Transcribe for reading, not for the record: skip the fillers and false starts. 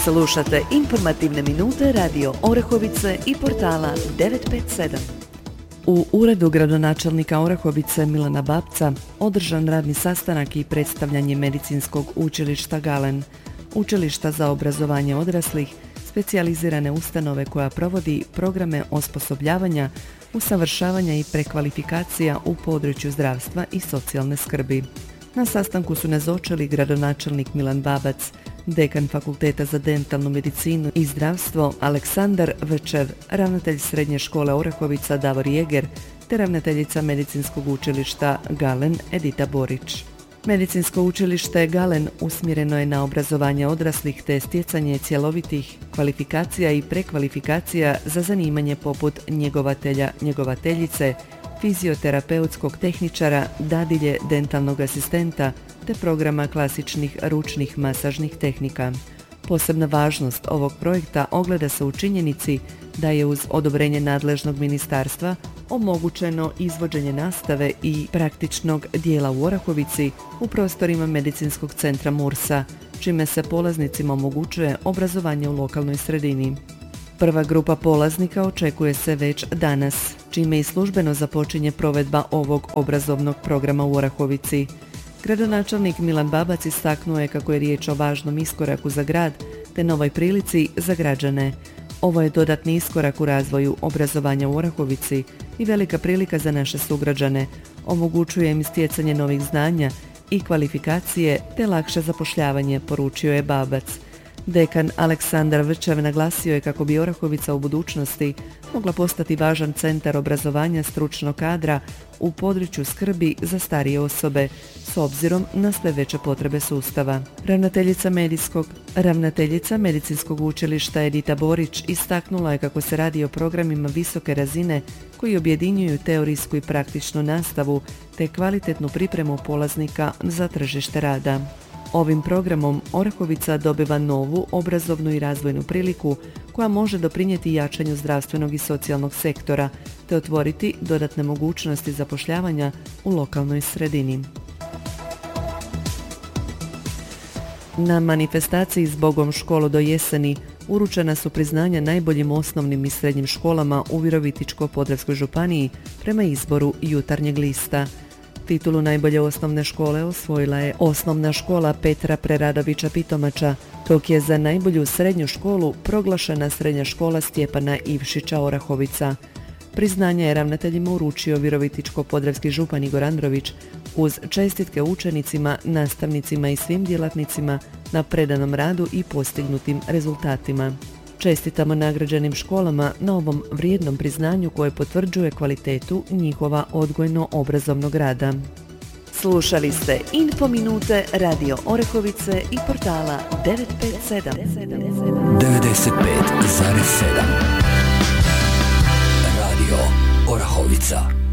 Slušate informativne minute Radio Orahovice i portala 957. U uredu gradonačelnika Orahovice Milana Babca održan radni sastanak i predstavljanje medicinskog učilišta Galen, učilišta za obrazovanje odraslih, specijalizirane ustanove koja provodi programe osposobljavanja, usavršavanja i prekvalifikacija u području zdravstva i socijalne skrbi. Na sastanku su nazočili gradonačelnik Milan Babac, dekan Fakulteta za dentalnu medicinu i zdravstvo Aleksandar Včev, ravnatelj Srednje škole Orahovica Davor Jeger te ravnateljica Medicinskog učilišta Galen Edita Borić. Medicinsko učilište Galen usmjereno je na obrazovanje odraslih te stjecanje cjelovitih kvalifikacija i prekvalifikacija za zanimanje poput njegovatelja, njegovateljice, fizioterapeutskog tehničara, dadilje, dentalnog asistenta te programa klasičnih ručnih masažnih tehnika. Posebna važnost ovog projekta ogleda se u činjenici da je uz odobrenje nadležnog ministarstva omogućeno izvođenje nastave i praktičnog dijela u Orahovici u prostorima medicinskog centra Mursa, čime se polaznicima omogućuje obrazovanje u lokalnoj sredini. Prva grupa polaznika očekuje se već danas, čime i službeno započinje provedba ovog obrazovnog programa u Orahovici. Gradonačelnik Milan Babac istaknuo je kako je riječ o važnom iskoraku za grad te novoj prilici za građane. Ovo je dodatni iskorak u razvoju obrazovanja u Orahovici i velika prilika za naše sugrađane. Omogućuje im stjecanje novih znanja i kvalifikacije te lakše zapošljavanje, poručio je Babac. Dekan Aleksandar Včev naglasio je kako bi Orahovica u budućnosti mogla postati važan centar obrazovanja stručnog kadra u području skrbi za starije osobe, s obzirom na sve veće potrebe sustava. Ravnateljica Medicinskog učilišta Edita Borić istaknula je kako se radi o programima visoke razine koji objedinjuju teorijsku i praktičnu nastavu te kvalitetnu pripremu polaznika za tržište rada. Ovim programom Orahovica dobiva novu obrazovnu i razvojnu priliku koja može doprinijeti jačanju zdravstvenog i socijalnog sektora te otvoriti dodatne mogućnosti zapošljavanja u lokalnoj sredini. Na manifestaciji Zbogom školu do jeseni uručena su priznanja najboljim osnovnim i srednjim školama u Virovitičko-podravskoj županiji prema izboru Jutarnjeg lista. Titulu najbolje osnovne škole osvojila je Osnovna škola Petra Preradovića Pitomača, dok je za najbolju srednju školu proglašena Srednja škola Stjepana Ivšića Orahovica. Priznanje je ravnateljima uručio Virovitičko-podravski župan Igor Andrović uz čestitke učenicima, nastavnicima i svim djelatnicima na predanom radu i postignutim rezultatima. Čestitamo nagrađenim školama na ovom vrijednom priznanju koje potvrđuje kvalitetu njihova odgojno-obrazovnog rada. Slušali ste Infominute Radio Orahovice i portala 957. 95,7 Radio Orahovica.